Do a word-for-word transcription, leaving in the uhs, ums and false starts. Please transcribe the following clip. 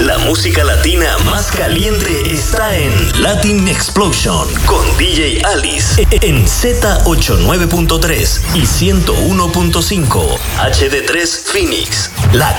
La música latina más caliente está en Latin Explosion con D J Alice en Z ochenta y nueve punto tres y ciento uno punto cinco H D tres Phoenix. La